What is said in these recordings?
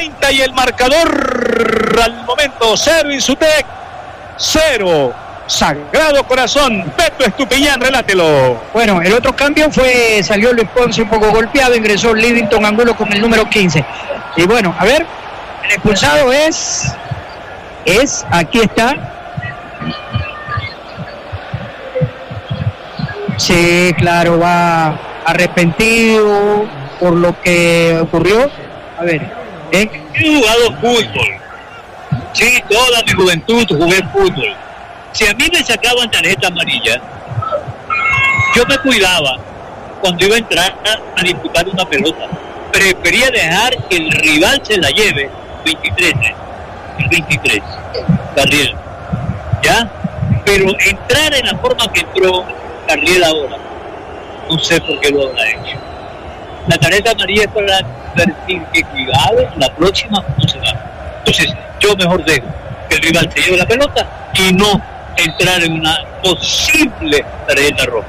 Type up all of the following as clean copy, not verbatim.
30 y el marcador al momento 0 Insutec, 0 Sagrado Corazón. Beto Estupiñán, relátelo. Bueno, el otro cambio salió Luis Ponce un poco golpeado, ingresó Livington Angulo con el número 15. Y bueno, a ver, el expulsado aquí está. Sí, claro, va arrepentido por lo que ocurrió. A ver, he jugado fútbol. Sí, toda mi juventud jugué fútbol. Si a mí me sacaban tarjeta amarilla, yo me cuidaba cuando iba a entrar a disputar una pelota. Prefería dejar que el rival se la lleve. 23, Carriel, ¿ya? Pero entrar en la forma que entró Carriel ahora, no sé por qué lo habrá hecho. La tarjeta amarilla es para advertir que cuidado, la próxima no se da. Entonces, yo mejor dejo que el rival se lleve la pelota y no entrar en una posible tarjeta roja.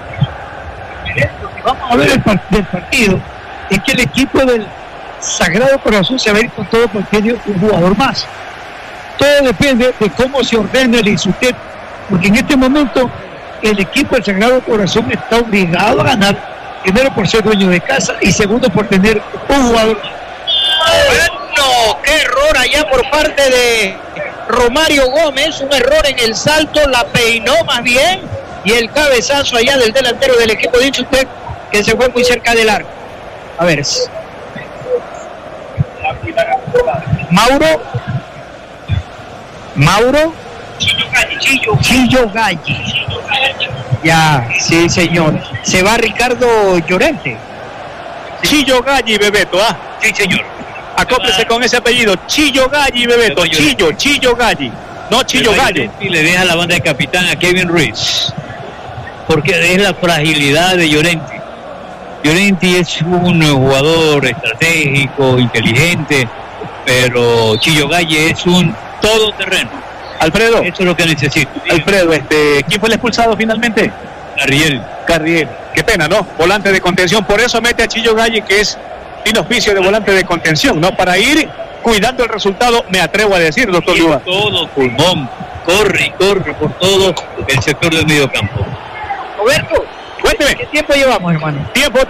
Lo que vamos a ver del partido es que el equipo del Sagrado Corazón se va a ir con todo porque tiene un jugador más. Todo depende de cómo se ordena el Insutec, porque en este momento el equipo del Sagrado Corazón está obligado a ganar, primero por ser dueño de casa y segundo por tener un jugador. Bueno, qué error allá por parte de Romario Gómez, un error en el salto, la peinó más bien, y el cabezazo allá del delantero del equipo de Insutec que se fue muy cerca del arco. A ver, Mauro Chillo Galli. Ya, sí señor. Se va Ricardo Llorente. Chillo Galli, Bebeto, Sí, señor. Acóplese con ese apellido, Chillo Galli, Bebeto. Chillo Galli, no Chillo Gallo. Y le deja la banda de capitán a Kevin Ruiz, porque es la fragilidad de Llorente. Llorente es un jugador estratégico, inteligente, pero Chillo Galli es un todoterreno. Alfredo, eso es lo que necesito. Alfredo, ¿quién fue el expulsado finalmente? Carriel. Qué pena, ¿no? Volante de contención, por eso mete a Chillo Galli, que es tiene oficio de volante de contención, ¿no? Para ir cuidando el resultado, me atrevo a decir, doctor Luba. Todo pulmón, corre por todo el sector del medio campo. Roberto, cuénteme. ¿Qué tiempo llevamos, hermano? Tiempo,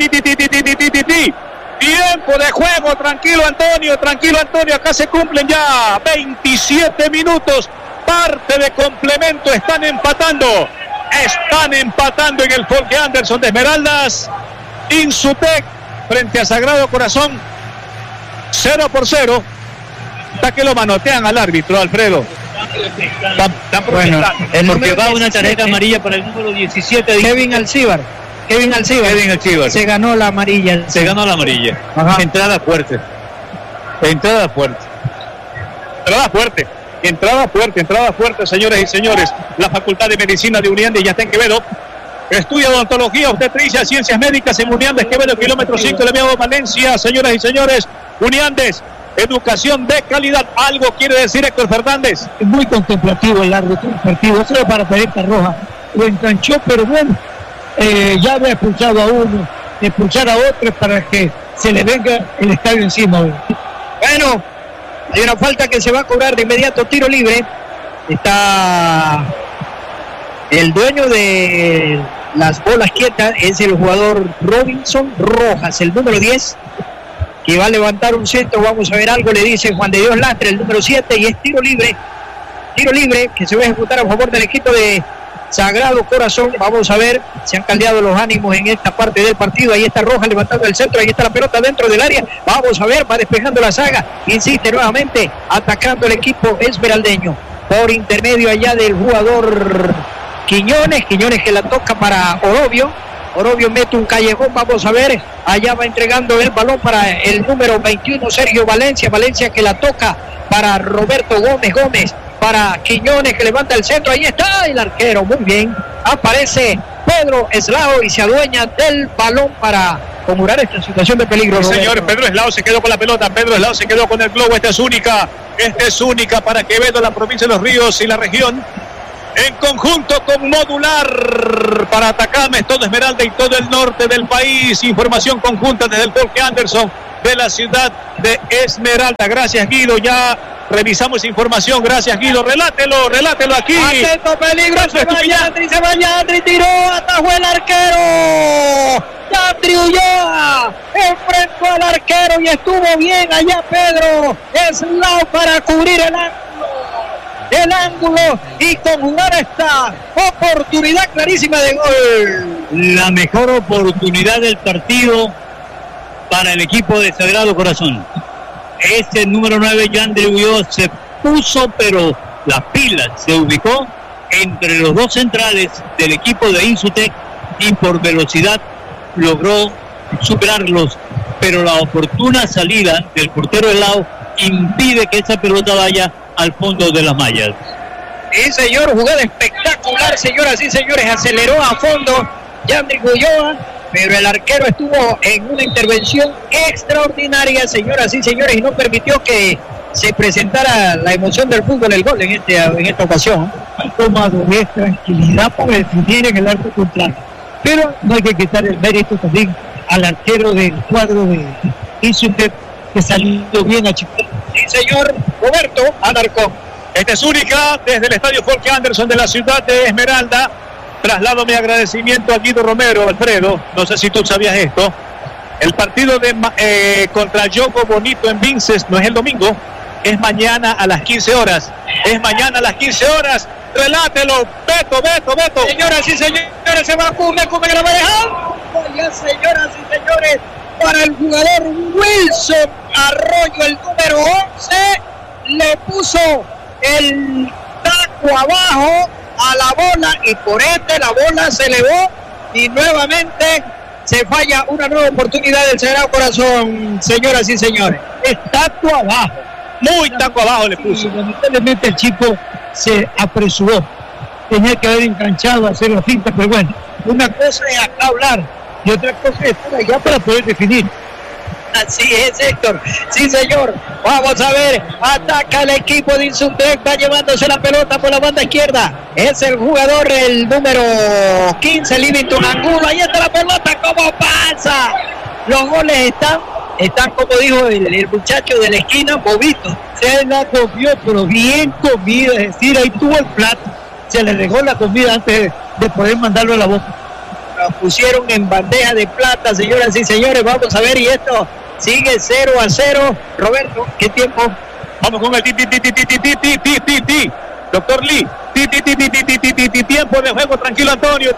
Tiempo de juego, tranquilo Antonio, acá se cumplen ya 27 minutos, parte de complemento, están empatando en el Folke Anderson de Esmeraldas, Insutec frente a Sagrado Corazón, 0-0, hasta que lo manotean al árbitro, Alfredo. Están protestando, porque va una tarjeta amarilla para el número 17 de Kevin Alcibar. Se ganó la amarilla. Ajá. Entrada fuerte, señores y señores. La Facultad de Medicina de Uniandes ya está en Quevedo. Estudia odontología, obstetricia, ciencias médicas en Uniandes, Quevedo, kilómetro 5 de Miami, Valencia. Señoras y señores, Uniandes, educación de calidad. ¿Algo quiere decir Héctor Fernández? Es muy contemplativo el árbitro del partido, solo para tarjeta roja. Lo enganchó, pero bueno, ya había expulsado a uno, expulsar a otro para que se le venga el estadio encima. Bueno, hay una falta que se va a cobrar de inmediato, tiro libre. Está el dueño de las bolas quietas, es el jugador Robinson Rojas, el número 10, que va a levantar un centro. Vamos a ver algo, le dice Juan de Dios Lastre, el número 7, y es tiro libre que se va a ejecutar a favor del equipo de Sagrado Corazón. Vamos a ver, se han caldeado los ánimos en esta parte del partido. Ahí está Rojas levantando el centro, ahí está la pelota dentro del área. Vamos a ver, va despejando la saga, insiste nuevamente, atacando el equipo esmeraldeño por intermedio allá del jugador Quiñones que la toca para Orobio mete un callejón. Vamos a ver, allá va entregando el balón para el número 21 Sergio Valencia que la toca para Roberto Gómez para Quiñones, que levanta el centro. Ahí está el arquero, muy bien, aparece Pedro Eslao y se adueña del balón para conjurar esta situación de peligro. Sí, señor, Pedro Eslao se quedó con la pelota, Pedro Eslao se quedó con el globo. Esta es única para Quevedo, la provincia de Los Ríos y la región, en conjunto con Modular para Atacames, todo Esmeralda y todo el norte del país. Información conjunta desde el Folke Anderson de la ciudad de Esmeralda. Gracias, Guido. Ya revisamos información. Gracias, Guido. Relátelo aquí. Atento, peligro. Se va Yandri, tiró, atajó el arquero. Yandri Ulloa enfrentó al arquero y estuvo bien allá Pedro Eslao para cubrir el ángulo y conjugar esta oportunidad clarísima de gol. La mejor oportunidad del partido para el equipo de Sagrado Corazón. Este número 9, Yandri Ulloa, se puso, pero las pilas, se ubicó entre los dos centrales del equipo de Insutec y por velocidad logró superarlos, pero la oportuna salida del portero Eslao impide que esa pelota vaya al fondo de las mallas. Sí, señor, jugada espectacular, señoras y señores, aceleró a fondo Yandri Ulloa, pero el arquero estuvo en una intervención extraordinaria, señoras y señores, y no permitió que se presentara la emoción del fútbol, el gol en esta ocasión. Ha tomado tranquilidad para definir en el arco contrario, pero no hay que quitar el mérito también al arquero del cuadro de Insutec, que salió bien a Chico. Sí, señor, Roberto Alarcón. Esta es única desde el estadio Jorge Anderson de la ciudad de Esmeralda. Traslado mi agradecimiento a Guido Romero. Alfredo, no sé si tú sabías esto. El partido contra Yogo Bonito en Vinces no es el domingo, es mañana a las 15 horas. Es mañana a las 15 horas. Relátelo, Beto. Señoras y señores, se va Cume que la va a dejar. Ya, señoras y señores, para el jugador Wilson Arroyo, el número 11, le puso el taco abajo a la bola y por la bola se elevó y nuevamente se falla una nueva oportunidad del Sagrado Corazón, señoras y señores. Es taco abajo, muy taco abajo le puso. Lamentablemente el chico se apresuró, tenía que haber enganchado a hacer la finta, pero bueno, una cosa es acá hablar y otra cosa es estar allá para poder definir. Así es, Héctor. Sí, señor. Vamos a ver. Ataca el equipo de Insutec. Va llevándose la pelota por la banda izquierda. Es el jugador, el número 15, Livington Angulo. Ahí está la pelota. ¿Cómo pasa? Los goles están como dijo el muchacho de la esquina, bobito. Se la comió, pero bien comida. Es decir, ahí tuvo el plato. Se le regó la comida antes de poder mandarlo a la boca. Lo pusieron en bandeja de plata, señoras y señores. Vamos a ver, y esto sigue 0-0. Roberto, ¿qué tiempo? Vamos con el Doctor Lee. Tiempo de juego. Tranquilo, Antonio.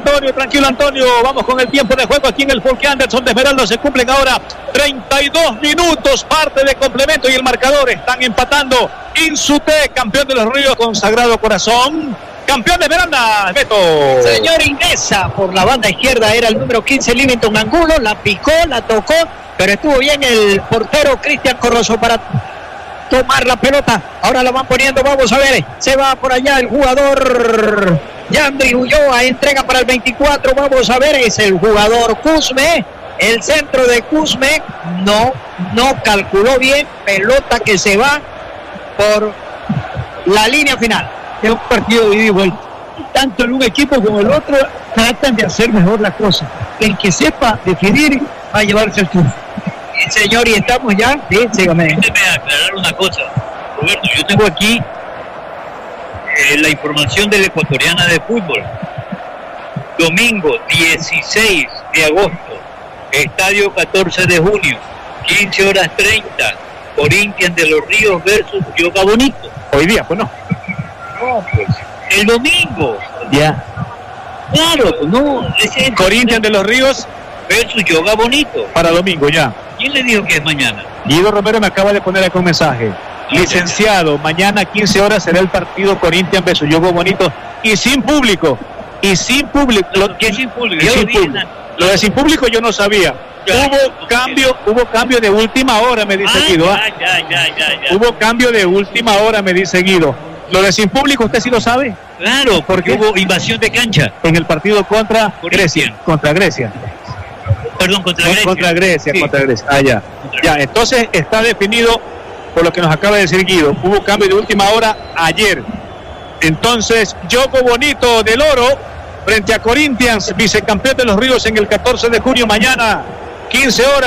Vamos con el tiempo de juego aquí en el Jorge Anderson de Esmeralda. Se cumplen ahora 32 minutos, parte de complemento y el marcador. Están empatando Insutec, campeón de los Ríos con Sagrado Corazón. Campeón de Esmeralda, Beto. Señor, ingresa por la banda izquierda, era el número 15, Livington Angulo, la picó, la tocó, pero estuvo bien el portero Cristian Corroso para tomar la pelota. Ahora la van poniendo, vamos a ver, se va por allá el jugador Yandri Ulloa, entrega para el 24, vamos a ver, es el jugador Cusme, el centro de Cusme, no calculó bien, pelota que se va por la línea final. Es un partido de ida y vuelta. Tanto en un equipo como el otro tratan de hacer mejor la cosa. El que sepa definir va a llevarse el triunfo. Señor, y estamos ya. Sí, sígame. Déjeme aclarar una cosa, Roberto. Yo tengo aquí la información de la Ecuatoriana de Fútbol. Domingo 16 de agosto, estadio 14 de junio, 15:30, Corinthians de los Ríos versus Yoga Bonito. Hoy día, pues no. No, pues, el domingo. Ya. Claro, pues no. Corinthians de los Ríos versus Yoga Bonito. Para domingo, ya. ¿Quién le dijo que es mañana? Guido Romero me acaba de poner aquí un mensaje. Licenciado, mañana a 15 horas será el partido Corinthians versus Yoga Bonito y sin público. ¿Qué es sin público? Lo de sin público yo no sabía. Hubo cambio de última hora, me dice Guido. Ya. Hubo cambio de última hora, me dice Guido. Lo de sin público, ¿usted sí lo sabe? Claro, porque hubo invasión de cancha. En el partido contra Grecia. Contra Grecia. Perdón, contra Grecia. Contra Grecia. Ah, ya. Ya, entonces está definido por lo que nos acaba de decir Guido. Hubo cambio de última hora ayer. Entonces, Yogo Bonito del Oro frente a Corinthians, vicecampeón de los Ríos en el 14 de junio, mañana, 15 horas.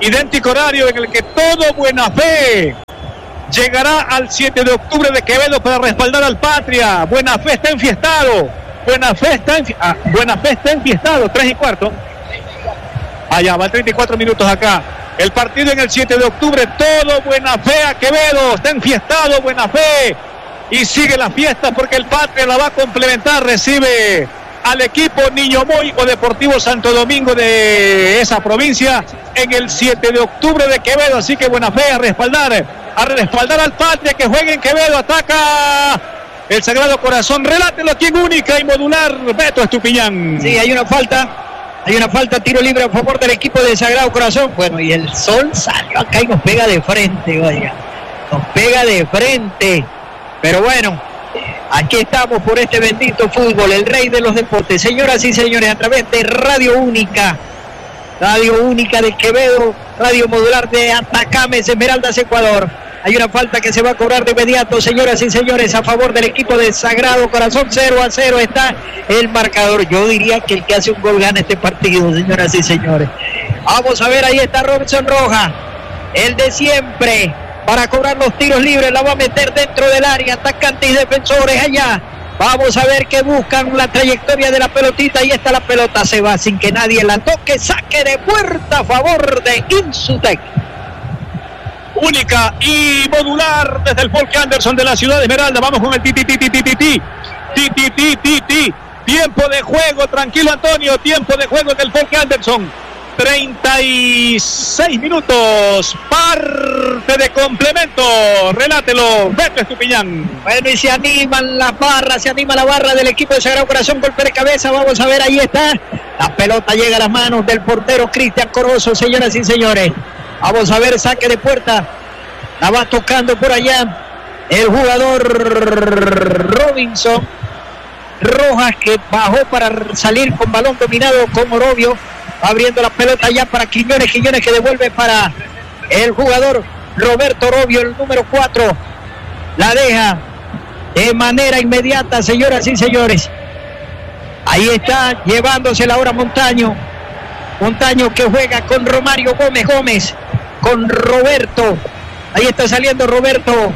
idéntico horario en el que todo Buena Fe llegará al 7 de octubre de Quevedo para respaldar al Patria. Buena Fe está enfiestado. Buena Fe está enfiestado. 3:15. Allá va 34 minutos acá. El partido en el 7 de octubre. Todo Buena Fe a Quevedo. Está enfiestado Buena Fe. Y sigue la fiesta porque el Patria la va a complementar. Recibe al equipo Niño Moy o Deportivo Santo Domingo de esa provincia en el 7 de octubre de Quevedo. Así que Buena Fe a respaldar al Patria que juegue en Quevedo. Ataca el Sagrado Corazón. Relátelo aquí en Única y Modular, Beto Estupiñán. Sí, hay una falta, tiro libre a favor del equipo del Sagrado Corazón. Bueno, y el sol salió acá y nos pega de frente, oiga. Nos pega de frente. Pero bueno, aquí estamos por este bendito fútbol, el rey de los deportes. Señoras y señores, a través de Radio Única de Quevedo, Radio Modular de Atacames, Esmeraldas, Ecuador. Hay una falta que se va a cobrar de inmediato, señoras y señores, a favor del equipo de Sagrado Corazón. 0-0 está el marcador. Yo diría que el que hace un gol gana este partido, señoras y señores. Vamos a ver, ahí está Robinson Rojas, el de siempre, para cobrar los tiros libres. La va a meter dentro del área, atacantes y defensores allá. Vamos a ver que buscan la trayectoria de la pelotita. Ahí está la pelota, se va sin que nadie la toque. Saque de puerta a favor de Insutec. Única y Modular desde el Folke Anderson de la ciudad de Esmeralda. Vamos con el tiempo de juego. Tranquilo, Antonio. Tiempo de juego en el Folke Anderson. 36 minutos. Parte de complemento. Relátelo, Beto Estupiñán. Bueno, y se anima la barra del equipo de Sagrado Corazón. Golpe de cabeza. Vamos a ver, ahí está. La pelota llega a las manos del portero Cristian Corozo, señoras y señores. Vamos a ver, saque de puerta. La va tocando por allá el jugador Robinson Rojas, que bajó para salir con balón dominado con Orobio. Abriendo la pelota ya para Quiñones que devuelve para el jugador Roberto Orobio, el número 4. La deja de manera inmediata, señoras y señores. Ahí está llevándosela ahora Montaño que juega con Romario Gómez, con Roberto. Ahí está saliendo Roberto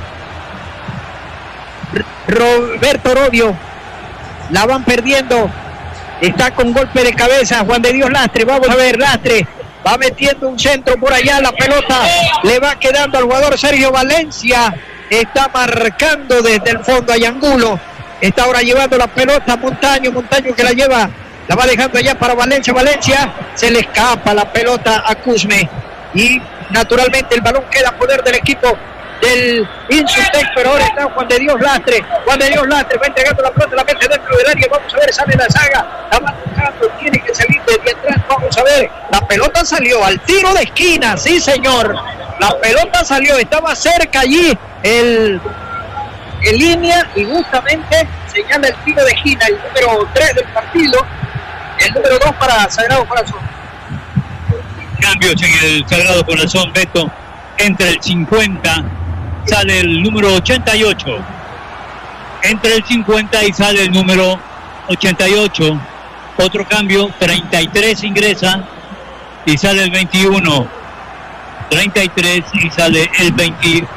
Orobio. La van perdiendo. Está con golpe de cabeza Juan de Dios Lastre. Vamos a ver, Lastre va metiendo un centro por allá. La pelota le va quedando al jugador Sergio Valencia. Está marcando desde el fondo a Yangulo. Está ahora llevando la pelota Montaño que la lleva. La va dejando allá para Valencia. Se le escapa la pelota a Cusme. Y naturalmente el balón queda a poder del equipo del Insutec, pero ahora está Juan de Dios Lastre va entregando la pelota, la mete dentro del área. Vamos a ver, sale la saga, la va tocando, tiene que salir desde atrás. Vamos a ver, la pelota salió al tiro de esquina, sí señor, la pelota salió, estaba cerca allí el línea y justamente señala el tiro de esquina, el número 3 del partido, el número 2 para Sagrado Corazón. Cambios en el Sagrado Corazón, Beto. Entre el 50 sale el número 88. Entre el 50 y sale el número 88. Otro cambio, 33 ingresa y sale el 21. 33 y sale el 21.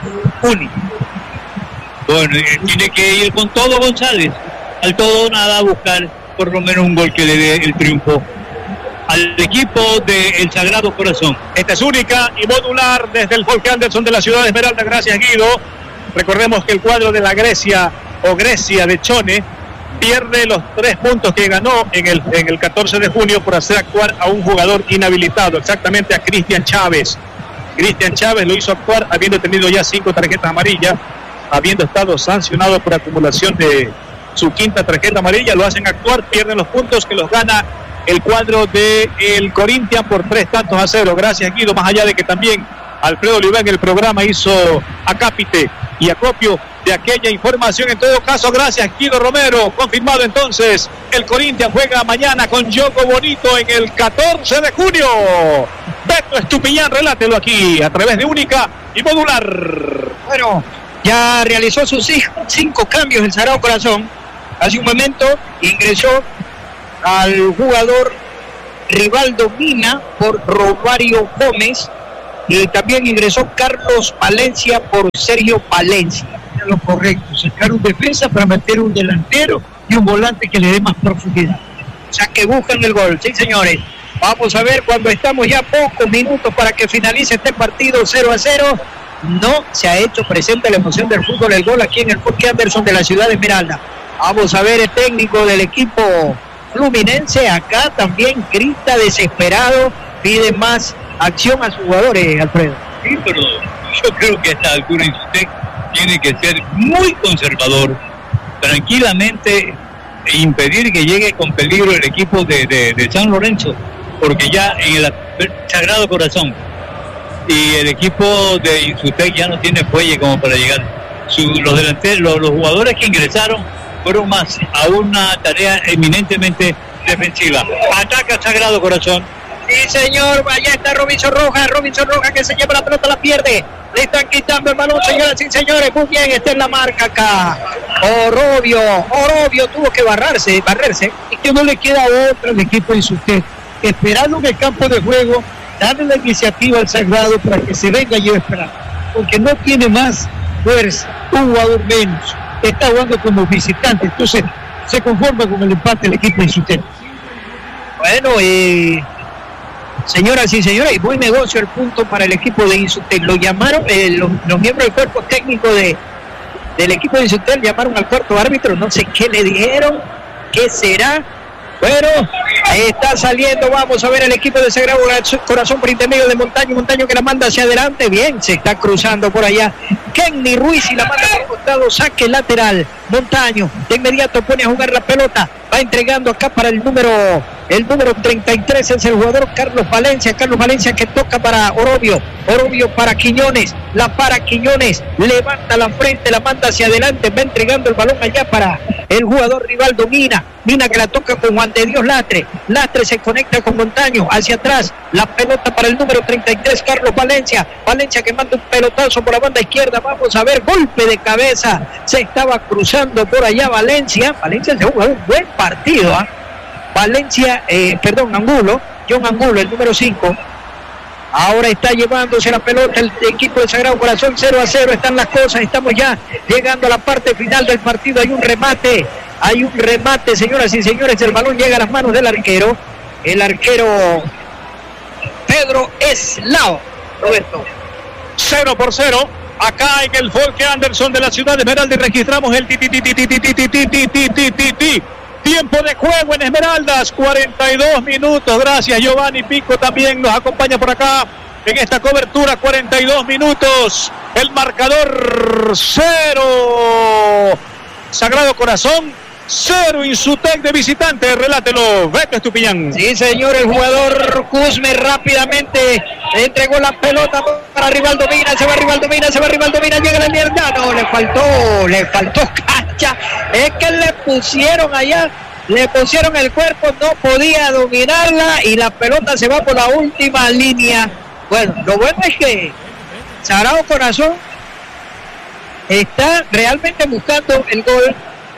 Bueno, tiene que ir con todo González. Al todo nada a buscar por lo menos un gol que le dé el triunfo al equipo del Sagrado Corazón. Esta es Única y Modular desde el Folke Anderson de la ciudad de Esmeralda. Gracias, Guido. Recordemos que el cuadro de la Grecia de Chone pierde los 3 puntos que ganó en el 14 de junio por hacer actuar a un jugador inhabilitado, exactamente a Cristian Chávez. Cristian Chávez lo hizo actuar habiendo tenido ya 5 tarjetas amarillas, habiendo estado sancionado por acumulación de su 5ª tarjeta amarilla. Lo hacen actuar, pierden los puntos que los gana el cuadro de el Corinthians por 3-0. Gracias, Guido. Más allá de que también Alfredo Oliva en el programa hizo acápite y acopio de aquella información. En todo caso, gracias, Guido Romero. Confirmado entonces, el Corinthians juega mañana con Yoko Bonito en el 14 de junio. Beto Estupiñán, relátelo aquí a través de Única y Modular. Bueno, ya realizó sus 5 cambios el Sagrado Corazón. Hace un momento ingresó al jugador Rivaldo Mina por Romario Gómez. y también ingresó Carlos Valencia por Sergio Valencia. Era lo correcto, sacar un defensa para meter un delantero y un volante que le dé más profundidad. O sea que buscan el gol, sí señores. Vamos a ver cuando estamos ya pocos minutos para que finalice este partido 0-0. No se ha hecho presente la emoción del fútbol, el gol aquí en el Jorge Anderson de la ciudad de Esmeralda. Vamos a ver el técnico del equipo fluminense acá también grita desesperado, pide más acción a sus jugadores, Alfredo. Sí, pero yo creo que a esta altura usted tiene que ser muy conservador, tranquilamente impedir que llegue con peligro el equipo de San Lorenzo, porque ya en el Sagrado Corazón y el equipo de Insutec ya no tiene fuelle como para llegar. Los delanteros, los jugadores que ingresaron fueron más a una tarea eminentemente defensiva. Ataca Sagrado Corazón. Sí señor, allá está Robinson Rojas que se lleva la pelota, la pierde. Le están quitando el balón, señoras y señores. Muy bien, está en la marca acá. Orobio tuvo que barrerse. Y que no le queda otra al equipo de Insutec. Esperando en el campo de juego, darle la iniciativa al Sagrado para que se venga y esperar. Porque no tiene más fuerza, un jugador menos. Está jugando como visitante, entonces se conforma con el empate del equipo de Insutec. Bueno, señoras y señores, buen negocio el punto para el equipo de Insutec. Lo llamaron los miembros del cuerpo técnico del equipo de Insutec, llamaron al cuarto árbitro, no sé qué le dijeron, qué será. Bueno, está saliendo, vamos a ver el equipo de Sagrado Corazón por intermedio de Montaño que la manda hacia adelante, bien, se está cruzando por allá Kenny Ruiz y la manda por costado, saque lateral, Montaño de inmediato pone a jugar la pelota, va entregando acá para el número 33, es el jugador Carlos Valencia que toca para Orobio para Quiñones, la para Quiñones, levanta la frente, la manda hacia adelante, va entregando el balón allá para el jugador Rivaldo Mina que la toca con Juan de Dios Lastre se conecta con Montaño, hacia atrás, la pelota para el número 33, Carlos Valencia que manda un pelotazo por la banda izquierda, vamos a ver, golpe de cabeza, se estaba cruzando por allá Valencia se jugó un buen partido, John Angulo, el número 5, ahora está llevándose la pelota el equipo de Sagrado Corazón, 0-0 están las cosas, estamos ya llegando a la parte final del partido, hay un remate, señoras y señores, el balón llega a las manos del arquero, Pedro Eslao, Roberto. 0-0, acá en el Folke Anderson de la ciudad de Esmeralda y registramos el tiempo de juego en Esmeraldas, 42 minutos, gracias Giovanni Pico también nos acompaña por acá en esta cobertura, 42 minutos, el marcador 0, Sagrado Corazón 0, Insutec de visitante, relátelo, Beto Estupiñán. Sí señor, el jugador Cusme rápidamente entregó la pelota para Rivaldo Mina, se va Rivaldo Mina, llega la mierda, no, le faltó cancha, es que le pusieron el cuerpo, no podía dominarla y la pelota se va por la última línea. Bueno, lo bueno es que Sagrado Corazón está realmente buscando el gol.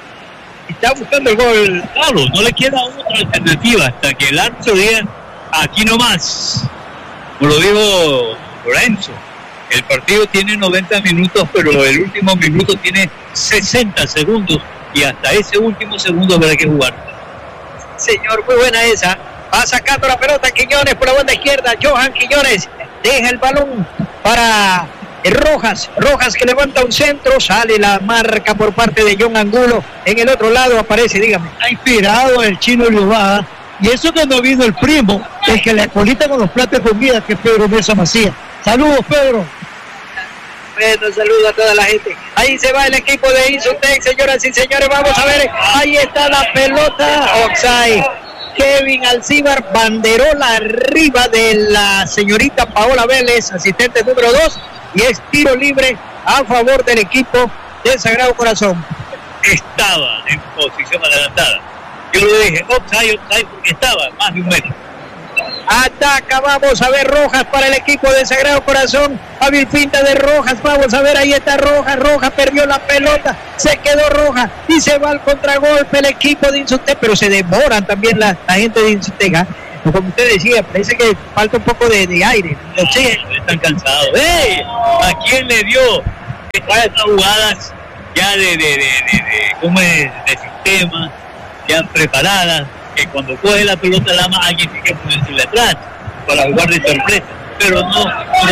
Claro, no le queda otra alternativa hasta que el árbitro diga aquí nomás. Como lo dijo Lorenzo, el partido tiene 90 minutos, pero el último minuto tiene 60 segundos y hasta ese último segundo habrá que jugar. Señor, muy buena esa. Va sacando la pelota Quiñones por la banda izquierda. Johan Quiñones deja el balón para Rojas que levanta un centro, sale la marca por parte de John Angulo, en el otro lado aparece, dígame. Está inspirado el chino Liobada, y eso que no vino el primo, el que le colita con los platos de comida, que es Pedro Mesa Macías. Saludos, Pedro. Bueno, saludo a toda la gente. Ahí se va el equipo de Insutec, señoras y señores, vamos a ver, ahí está la pelota, offside. Kevin Alcíbar, banderola arriba de la señorita Paola Vélez, asistente número 2, y es tiro libre a favor del equipo de Sagrado Corazón. Estaba en posición adelantada. Yo lo dije, offside, porque estaba más de un metro. Ataca, vamos a ver Rojas para el equipo de Sagrado Corazón. Hábil finta de Rojas, vamos a ver, ahí está Rojas perdió la pelota, se quedó Rojas y se va al contragolpe el equipo de Insutec, pero se demoran también la gente de Insutec. como usted decía, parece que falta un poco de aire. Están cansados. ¡Ey! ¿A quién le dio estas jugadas ya ¿cómo es? De sistema, ya preparadas, que cuando coge la pelota la más alguien tiene que ponerse atrás para jugar de sorpresa? Pero no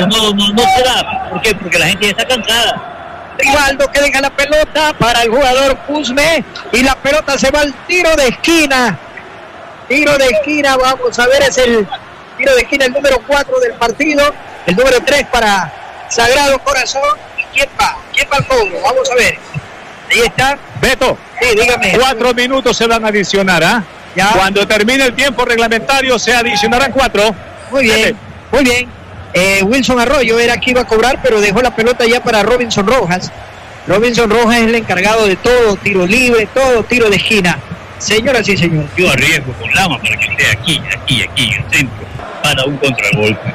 se da. ¿Por qué? Porque la gente ya está cansada. Rivaldo que deja la pelota para el jugador Cusme y la pelota se va al tiro de esquina. Tiro de esquina, vamos a ver, es el tiro de esquina, el número 4 del partido, el número 3 para Sagrado Corazón. ¿Quién va? ¿Quién va al fondo? Vamos a ver. Ahí está. Beto. Sí, dígame. 4 minutos se van a adicionar, ¿ah? Ya. Cuando termine el tiempo reglamentario se adicionarán 4. Muy bien, muy bien. Wilson Arroyo era que iba a cobrar, pero dejó la pelota ya para Robinson Rojas. Robinson Rojas es el encargado de todo tiro libre, todo tiro de esquina. Señoras y señores. Yo arriesgo con Lama para que esté aquí, en el centro, para un contragolpe.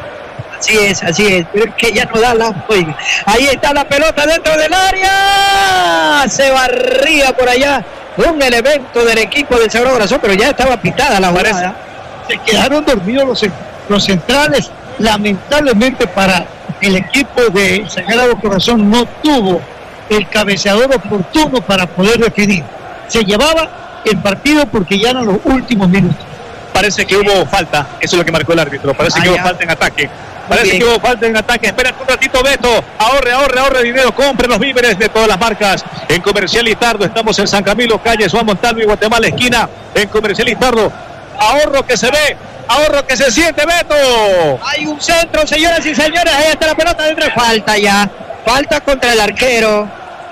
Así es, pero es que ya no da la... Oiga, ahí está la pelota dentro del área. Se barría por allá un elemento del equipo del Sagrado Corazón, pero ya estaba pitada la jugada. Se quedaron dormidos los centrales. Lamentablemente para el equipo de Sagrado Corazón no tuvo el cabeceador oportuno para poder definir. Se llevaba el partido porque ya eran los últimos minutos. Parece que hubo falta, eso es lo que marcó el árbitro. Parece que hubo falta en ataque. Parece que hubo falta en ataque. Espera un ratito, Beto. Ahorre dinero. Compre los víveres de todas las marcas. En Comercial Listardo. Estamos en San Camilo, calle Juan Montalvo y Guatemala, esquina. En Comercial Listardo. Ahorro que se ve. Ahorro que se siente, Beto. Hay un centro, señoras y señores. Ahí está la pelota dentro. Falta ya. Falta contra el arquero.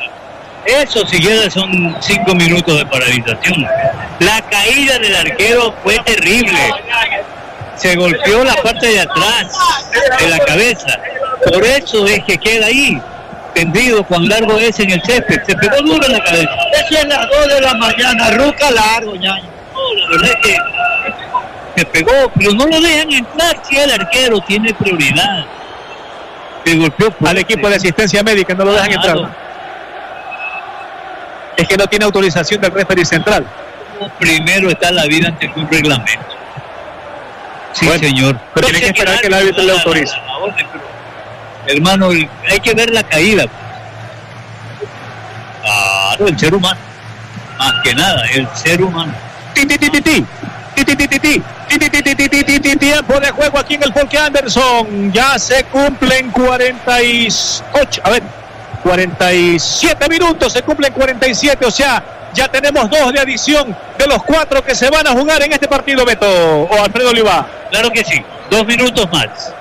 Eso siquiera son 5 minutos de paralización. La caída del arquero fue terrible. Se golpeó la parte de atrás de la cabeza. Por eso es que queda ahí, tendido, cuán largo es en el césped. Se pegó duro en la cabeza. Eso es las 2 de la mañana, ruca largo, ñaño. No, la verdad es que se pegó, pero no lo dejan entrar si el arquero tiene prioridad. Se golpeó al equipo de asistencia médica, no lo dejan entrar. Es que no tiene autorización del referee central. Primero está la vida ante un reglamento. Sí, bueno, señor. Pero tiene que esperar que el árbitro le autorice. Hermano, hay que ver la caída. Claro, el ser humano. Más que nada, el ser humano. Tiempo de juego aquí en el Folke Anderson. Ya se cumplen 47 minutos, se cumplen 47, o sea, ya tenemos 2 de adición de los 4 que se van a jugar en este partido, Beto, o Alfredo Oliva. Claro que sí, 2 minutos más.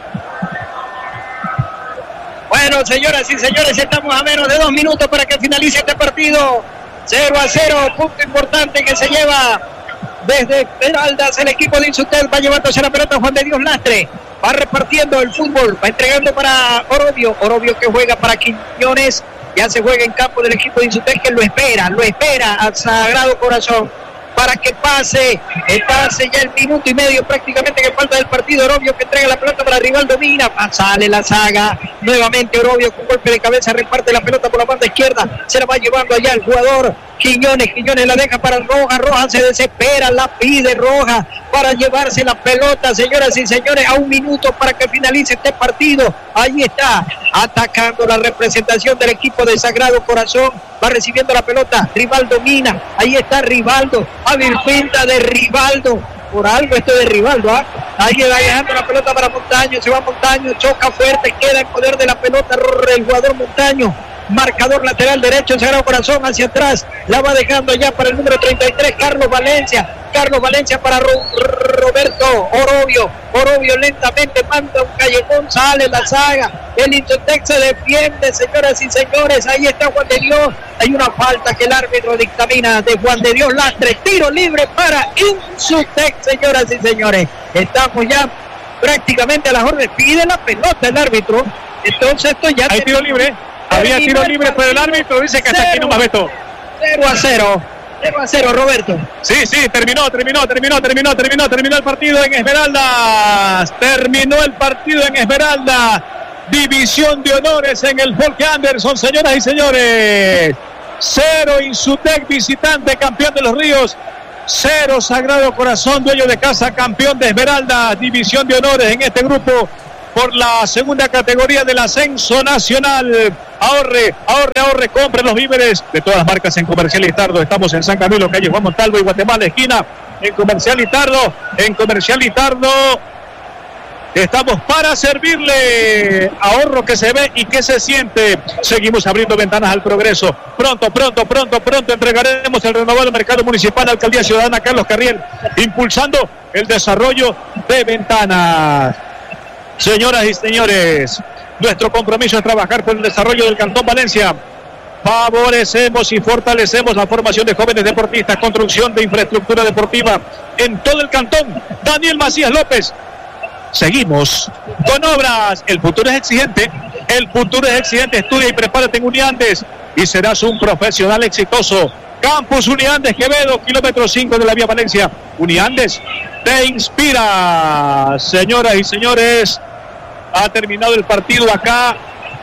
Bueno, señoras y señores, estamos a menos de 2 minutos para que finalice este partido. 0-0, punto importante que se lleva desde Esmeraldas. El equipo de Insutel va llevándose la pelota Juan de Dios Lastre. Va repartiendo el fútbol, va entregando para Orobio que juega para Quiñones. Ya se juega en campo del equipo de Insutel que lo espera al Sagrado Corazón para que pase ya el minuto y medio prácticamente que falta del partido. Orobio que entrega la pelota para Rivaldo Mina, sale la saga, nuevamente Orobio con golpe de cabeza reparte la pelota por la banda izquierda, se la va llevando allá el jugador Quiñones la deja para Rojas se desespera, la pide Rojas para llevarse la pelota, señoras y señores, a 1 minuto para que finalice este partido. Ahí está, atacando la representación del equipo de Sagrado Corazón, va recibiendo la pelota Rivaldo Mina, ahí está Rivaldo, hábil finta de Rivaldo, por algo esto de Rivaldo, ahí va dejando la pelota para Montaño, se va Montaño, choca fuerte, queda en poder de la pelota el jugador Montaño. Marcador lateral derecho, Sagrado Corazón hacia atrás, la va dejando ya para el número 33, Carlos Valencia para Roberto Orobio lentamente manda un callejón, sale la saga, el Insutec se defiende, señoras y señores, ahí está Juan de Dios, hay una falta que el árbitro dictamina de Juan de Dios Lastre, tiro libre para Insutec, señoras y señores, estamos ya prácticamente a las órdenes, pide la pelota el árbitro, entonces esto ya... Hay tiro libre. Había tiro libre, pero el árbitro dice que hasta aquí nomás, Beto. 0-0, Roberto. Sí, terminó el partido en Esmeraldas. Terminó el partido en Esmeraldas. División de honores en el Folke Anderson, señoras y señores. 0 Insutec, visitante, campeón de los Ríos. 0 Sagrado Corazón, dueño de casa, campeón de Esmeralda, división de honores en este grupo por la segunda categoría del ascenso nacional. Ahorre, compre los víveres de todas las marcas en Comercial Litardo. Estamos en San Camilo, calle Juan Montalvo y Guatemala, esquina, en Comercial Litardo. Estamos para servirle. Ahorro que se ve y que se siente. Seguimos abriendo ventanas al progreso. Pronto entregaremos el renovado mercado municipal. Alcaldía Ciudadana Carlos Carriel, impulsando el desarrollo de ventanas. Señoras y señores, nuestro compromiso es trabajar por el desarrollo del Cantón Valencia. Favorecemos y fortalecemos la formación de jóvenes deportistas, construcción de infraestructura deportiva en todo el cantón. Daniel Macías López. Seguimos con obras. El futuro es exigente. Estudia y prepárate en Uniandes y serás un profesional exitoso. Campus Uniandes Quevedo, kilómetro 5 de la vía Valencia. Uniandes te inspira. Señoras y señores, ha terminado el partido acá.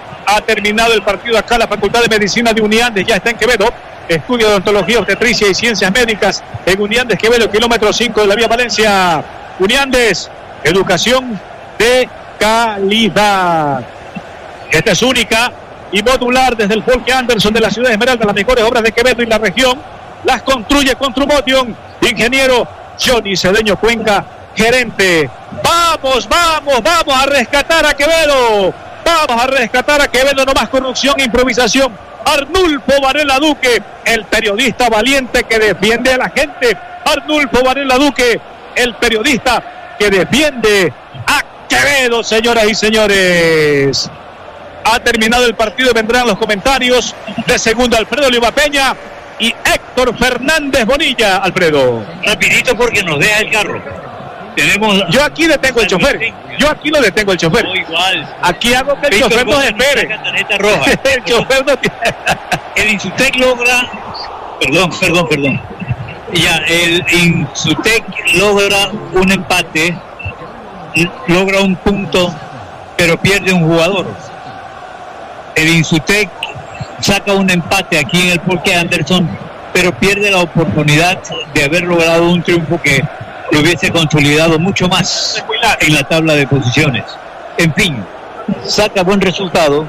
La Facultad de Medicina de Uniandes ya está en Quevedo. Estudio de odontología, obstetricia y ciencias médicas en Uniandes Quevedo, kilómetro 5 de la vía Valencia. Uniandes, educación de calidad. Esta es única y modular desde el Folke Anderson de la ciudad de Esmeralda. Las mejores obras de Quevedo y la región las construye Construmotion. Ingeniero Johnny Cedeño Cuenca, gerente. Vamos a rescatar a Quevedo. No más corrupción e improvisación. Arnulfo Varela Duque, el periodista valiente que defiende a la gente. Arnulfo Varela Duque, el periodista que defiende a Quevedo, señoras y señores. Ha terminado el partido, vendrán los comentarios de segundo Alfredo Oliva Peña y Héctor Fernández Bonilla. Alfredo, rapidito porque nos deja el carro. Yo aquí detengo el chofer. No, igual. Aquí hago que el chofer nos espere. El chofer no tiene. El Insutec logra. Perdón. Ya, el Insutec logra un empate, logra un punto, pero pierde un jugador. El Insutec saca un empate aquí en el Folke Anderson, pero pierde la oportunidad de haber logrado un triunfo que lo hubiese consolidado mucho más en la tabla de posiciones. En fin, saca buen resultado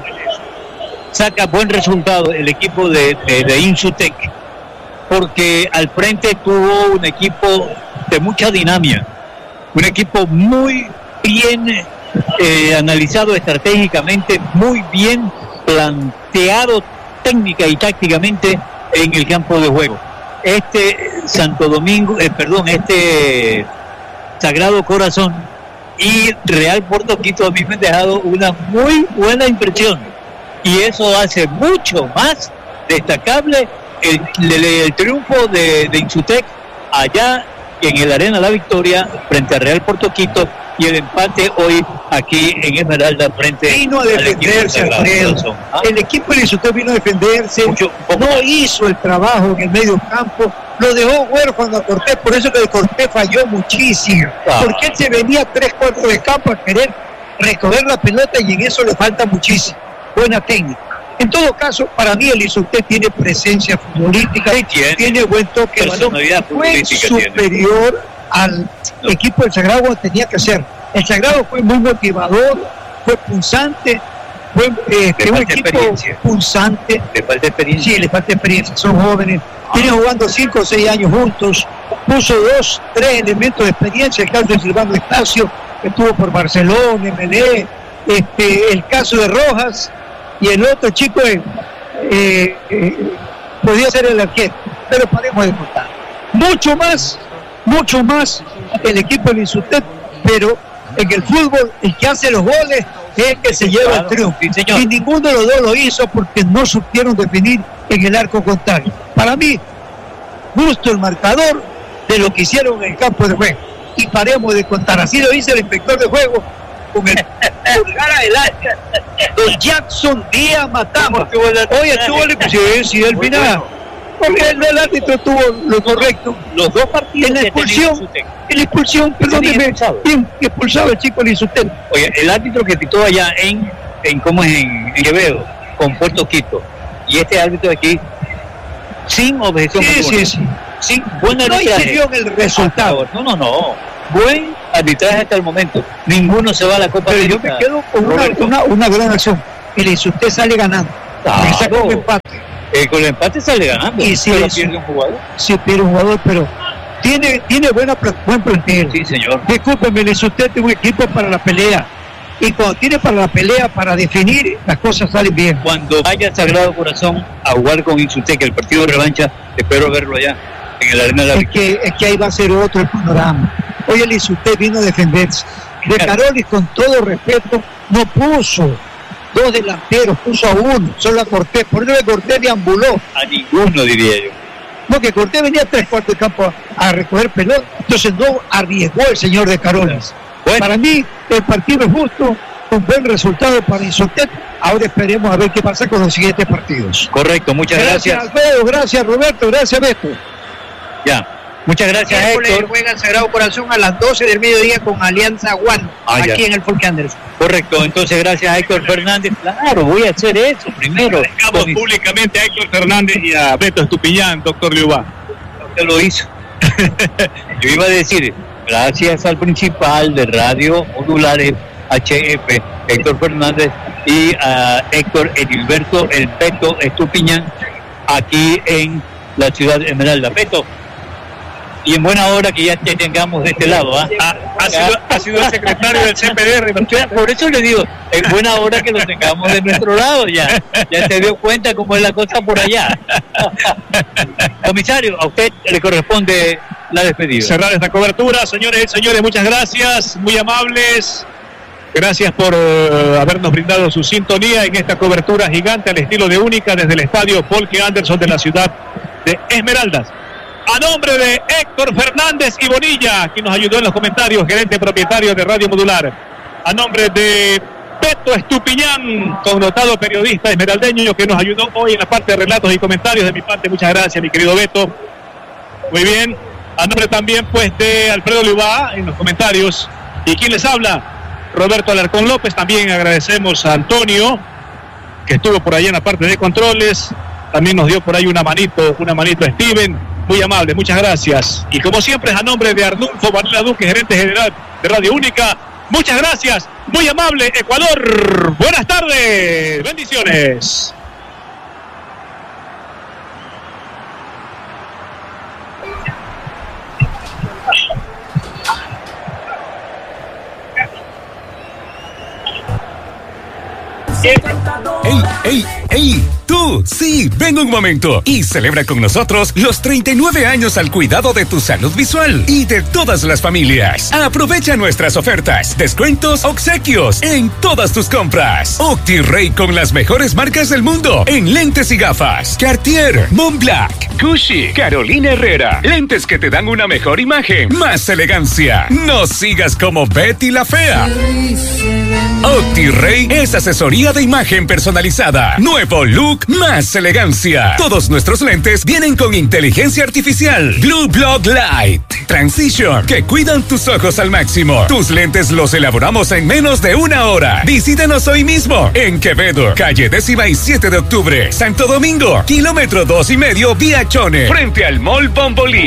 el equipo de Insutec, porque al frente tuvo un equipo de mucha dinámica, un equipo muy bien analizado estratégicamente, muy bien planteado técnica y tácticamente en el campo de juego. Este Sagrado Corazón y Real Puerto Quito a mí me han dejado una muy buena impresión, y eso hace mucho más destacable el triunfo de Insutec allá en el Arena La Victoria frente a Real Puerto Quito, y el empate hoy aquí en Esmeralda frente vino a defenderse, Alfredo. El equipo de Insutec vino a defenderse, no hizo el trabajo en el medio campo, lo dejó huérfano a Cortés, por eso que Cortés falló muchísimo, porque él se venía 3-4 de campo a querer recoger la pelota, y en eso le falta muchísimo buena técnica. En todo caso, para mí el Insutec tiene presencia futbolística, tiene buen toque, fue superior al equipo del Sagrado cuando tenía que ser. El Sagrado fue muy motivador, fue punzante, fue un equipo pulsante. Le falta experiencia. Sí, le falta experiencia, son jóvenes, tienen jugando 5 o 6 años juntos, puso 2-3 elementos de experiencia, el caso de Silvano Estacio, que estuvo por Barcelona, MLE, el caso de Rojas, y el otro chico podía ser el arquero, pero paremos de contar. Mucho más el equipo del Insutec, pero en el fútbol el que hace los goles es el que se lleva el triunfo, y ninguno de los dos lo hizo porque no supieron definir en el arco contrario. Para mí, justo el marcador de lo que hicieron en el campo de juego, y paremos de contar. Así lo dice el inspector de juego con el pulgar adelante, don Jackson Díaz Matama. Oye, tuvo la sí, al final, porque el árbitro tuvo lo correcto. Los dos partidos en la expulsión, perdóneme, bien expulsado el chico del Insutec. Oye, el árbitro que pitó allá en Quevedo con Puerto Quito, y este árbitro de aquí sin objeción. Sí. Sí, buen No arbitraje. incidió en el resultado. No. Buen arbitraje hasta el momento. Ninguno se va a la Copa Pero yo América. me quedo con Roberto. una gran acción. Mire, si usted sale ganando, Claro. le saca un empate, Con el empate sale ganando. Y si pero eso- pierde un jugador. si pierde un jugador, pero tiene buen plantel. Sí, señor. Discúlpeme, si usted tiene un equipo para la pelea. Y cuando tiene para la pelea, para definir, las cosas salen bien. Cuando vaya al Sagrado Corazón a jugar con Insuteca, el partido de revancha, espero verlo allá en el Arena de la Es que ahí va a ser otro el panorama. Oye, Liz, usted vino a defenderse. De Carolis, con todo respeto, no puso 2 delanteros, puso a 1, solo a Cortés. Por eso Cortés deambuló. A ninguno, diría yo. No, que Cortés venía a 3/4 de campo a recoger pelota. Entonces no arriesgó el señor de Carolis. Bueno. Para mí, el partido es justo, un buen resultado para Insultet. Ahora esperemos a ver qué pasa con los siguientes partidos. Correcto, muchas gracias. Alfredo, gracias Roberto, gracias Beto. Ya. Muchas gracias, Miércoles Héctor. juega el Sagrado Corazón a las 12 del mediodía con Alianza One, Ya. aquí en el Folk Anderson. Correcto, entonces gracias a Héctor Fernández. Claro, voy a hacer eso primero. Dejamos públicamente a Héctor Fernández y a Beto Estupiñán, doctor Liubá. Usted lo hizo. Yo iba a decir, gracias al principal de Radio Modulares HF, Héctor Fernández, y a Héctor Edilberto El Beto Estupiñán, aquí en la ciudad de Esmeralda. Beto, y en buena hora que ya te tengamos de este lado. Ha sido el secretario del CPDR. Por eso le digo, en buena hora que lo tengamos de nuestro lado ya. Ya se dio cuenta cómo es la cosa por allá. Comisario, a usted le corresponde la despedida. Cerrar esta cobertura, señores y señores, muchas gracias, muy amables. Gracias por habernos brindado su sintonía en esta cobertura gigante al estilo de Única desde el estadio Folk Anderson de la ciudad de Esmeraldas. A nombre de Héctor Fernández y Bonilla, quien nos ayudó en los comentarios, gerente propietario de Radio Modular. A nombre de Beto Estupiñán, connotado periodista esmeraldeño, que nos ayudó hoy en la parte de relatos y comentarios. De mi parte, muchas gracias, mi querido Beto. Muy bien. A nombre también, pues, de Alfredo Liubá en los comentarios. ¿Y quién les habla? Roberto Alarcón López. También agradecemos a Antonio, que estuvo por ahí en la parte de controles. También nos dio por ahí una manito a Steven. Muy amable, muchas gracias. Y como siempre es a nombre de Arnulfo Varela Duque, gerente general de Radio Única. Muchas gracias, muy amable Ecuador. Buenas tardes, bendiciones. ¡Ey! ¡Tú! Sí, ven un momento y celebra con nosotros los 39 años al cuidado de tu salud visual y de todas las familias. Aprovecha nuestras ofertas, descuentos, obsequios en todas tus compras. OptiRay con las mejores marcas del mundo en lentes y gafas. Cartier, Montblanc, Gucci, Carolina Herrera. Lentes que te dan una mejor imagen, más elegancia. No sigas como Betty la Fea. OptiRay es asesoría de imagen personalizada. Nuevo look, más elegancia. Todos nuestros lentes vienen con inteligencia artificial. Blue Block Light Transition, que cuidan tus ojos al máximo. Tus lentes los elaboramos en menos de 1 hora. Visítanos hoy mismo en Quevedo, calle 17 de octubre, Santo Domingo, kilómetro 2,5 vía Chone, frente al Mall Bombolí.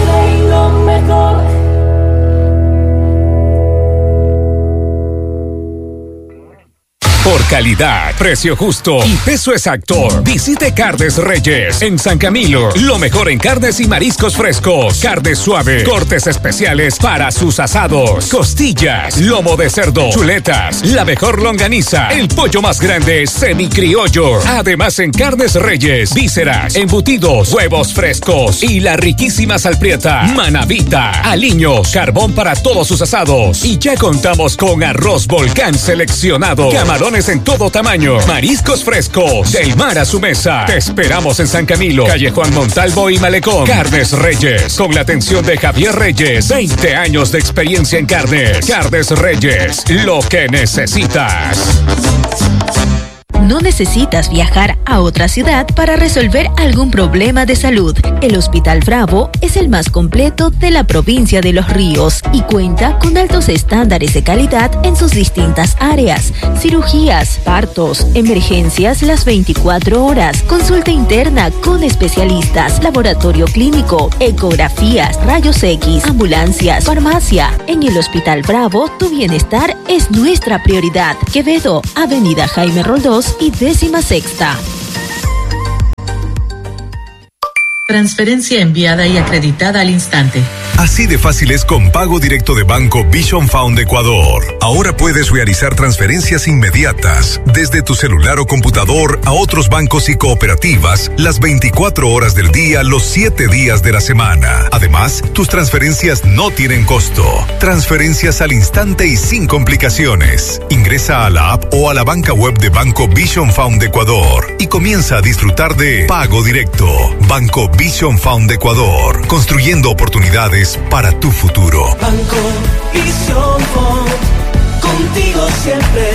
Por calidad, precio justo y peso exacto, visite Carnes Reyes en San Camilo. Lo mejor en carnes y mariscos frescos, carne suave, cortes especiales para sus asados, costillas, lomo de cerdo, chuletas, la mejor longaniza, el pollo más grande semicriollo. Además en Carnes Reyes, vísceras, embutidos, huevos frescos y la riquísima salprieta, manavita, aliños, carbón para todos sus asados. Y ya contamos con arroz volcán seleccionado, camarones en todo tamaño, mariscos frescos, del mar a su mesa. Te esperamos en San Camilo, calle Juan Montalvo y Malecón. Carnes Reyes, con la atención de Javier Reyes. 20 años de experiencia en carnes. Carnes Reyes, lo que necesitas. No necesitas viajar a otra ciudad para resolver algún problema de salud. El Hospital Bravo es el más completo de la provincia de Los Ríos y cuenta con altos estándares de calidad en sus distintas áreas: cirugías, partos, emergencias las 24 horas, consulta interna con especialistas, laboratorio clínico, ecografías, rayos X, ambulancias, farmacia. En el Hospital Bravo, tu bienestar es nuestra prioridad. Quevedo, Avenida Jaime Roldós y 16ª. Transferencia enviada y acreditada al instante. Así de fácil es con Pago Directo de Banco Vision Fund Ecuador. Ahora puedes realizar transferencias inmediatas desde tu celular o computador a otros bancos y cooperativas las 24 horas del día, los 7 días de la semana. Además, tus transferencias no tienen costo. Transferencias al instante y sin complicaciones. Ingresa a la app o a la banca web de Banco Vision Fund Ecuador y comienza a disfrutar de Pago Directo. Banco Vision Fund Ecuador, construyendo oportunidades para tu futuro. Banco Vision Fund, contigo siempre.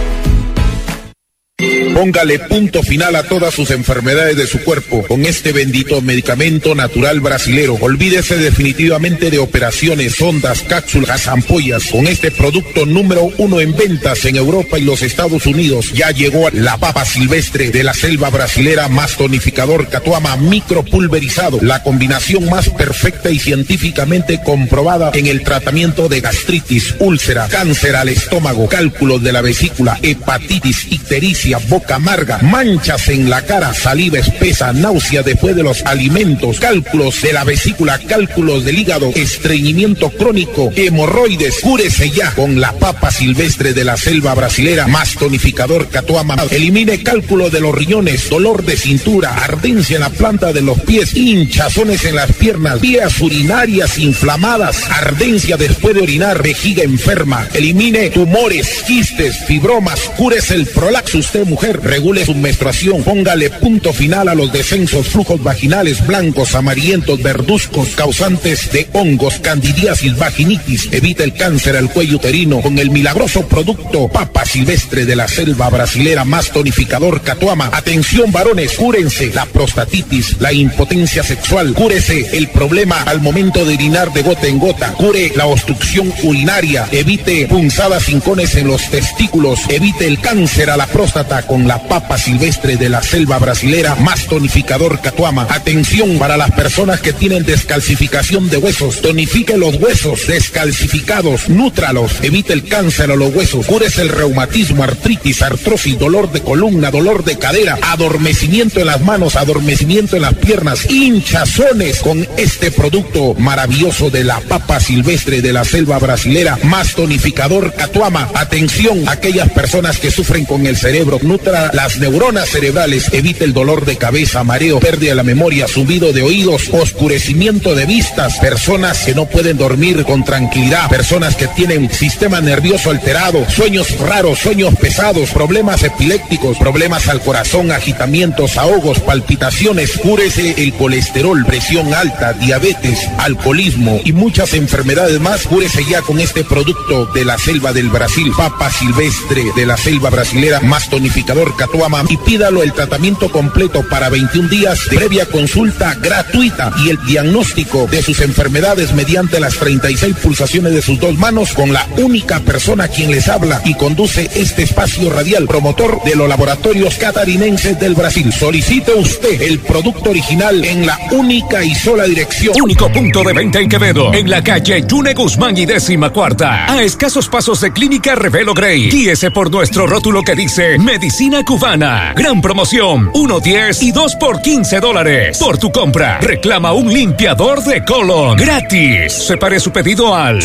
Póngale punto final a todas sus enfermedades de su cuerpo con este bendito medicamento natural brasilero. Olvídese definitivamente de operaciones, sondas, cápsulas, ampollas. Con este producto número 1 en ventas en Europa y los Estados Unidos, ya llegó la papa silvestre de la selva brasilera más tonificador Catuama micropulverizado. La combinación más perfecta y científicamente comprobada en el tratamiento de gastritis, úlcera, cáncer al estómago, cálculos de la vesícula, hepatitis, ictericia, boca amarga, manchas en la cara, saliva espesa, náusea después de los alimentos, cálculos de la vesícula, cálculos del hígado, estreñimiento crónico, hemorroides. Cúrese ya con la papa silvestre de la selva brasilera más tonificador Catuama. Elimine cálculo de los riñones, dolor de cintura, ardencia en la planta de los pies, hinchazones en las piernas, vías urinarias inflamadas, ardencia después de orinar, vejiga enferma. Elimine tumores, quistes, fibromas. Cúrese el prolaxo usted, mujer, regule su menstruación, póngale punto final a los descensos, flujos vaginales blancos, amarillentos, verduzcos, causantes de hongos, candidiasis, vaginitis. Evita el cáncer al cuello uterino con el milagroso producto papa silvestre de la selva brasilera más tonificador Catuama. Atención varones, cúrense la prostatitis, la impotencia sexual, cúrese el problema al momento de orinar de gota en gota, cure la obstrucción urinaria, evite punzadas, hincones en los testículos, evite el cáncer a la próstata con la papa silvestre de la selva brasilera más tonificador Catuama. Atención para las personas que tienen descalcificación de huesos, tonifique los huesos descalcificados, nútralos, evite el cáncer a los huesos, cúrese el reumatismo, artritis, artrosis, dolor de columna, dolor de cadera, adormecimiento en las manos, adormecimiento en las piernas, hinchazones con este producto maravilloso de la papa silvestre de la selva brasilera más tonificador Catuama. Atención a aquellas personas que sufren con el cerebro, nutra las neuronas cerebrales, evite el dolor de cabeza, mareo, pérdida de la memoria, zumbido de oídos, oscurecimiento de vistas, personas que no pueden dormir con tranquilidad, personas que tienen sistema nervioso alterado, sueños raros, sueños pesados, problemas epilépticos, problemas al corazón, agitamientos, ahogos, palpitaciones. Cúrese el colesterol, presión alta, diabetes, alcoholismo y muchas enfermedades más. Cúrese ya con este producto de la selva del Brasil, papa silvestre de la selva brasilera más tonificador Catuama, y pídalo el tratamiento completo para 21 días de previa consulta gratuita y el diagnóstico de sus enfermedades mediante las 36 pulsaciones de sus dos manos con la única persona quien les habla y conduce este espacio radial, promotor de los laboratorios catarinenses del Brasil. Solicite usted el producto original en la única y sola dirección. Único punto de venta en Quevedo, en la calle Yune Guzmán y 14ª, a escasos pasos de Clínica Revelo Grey. Guíese por nuestro rótulo que dice Medicina Cubana. Gran promoción, 1.10 y 2 por $15. Por tu compra, reclama un limpiador de colon gratis. Separe su pedido al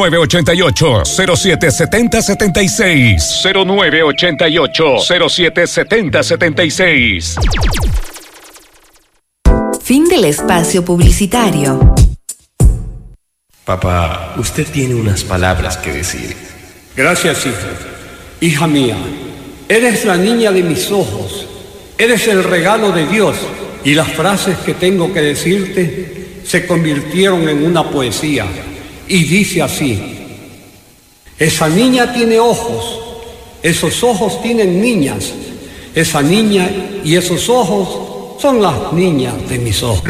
0988-077076. 0988-077076. Fin del espacio publicitario. Papá, usted tiene unas palabras que decir. Gracias, hija. Hija mía, eres la niña de mis ojos, eres el regalo de Dios, y las frases que tengo que decirte se convirtieron en una poesía, y dice así: esa niña tiene ojos, esos ojos tienen niñas, Esa niña y esos ojos son las niñas de mis ojos.